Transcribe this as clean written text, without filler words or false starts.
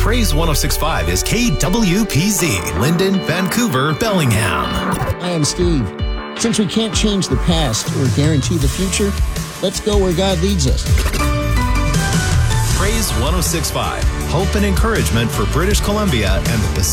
Praise 106.5 is KWPZ, Linden, Vancouver, Bellingham. Hi, I'm Steve. Since we can't change the past or guarantee the future, let's go where God leads us. Praise 106.5, hope and encouragement for British Columbia and the Pacific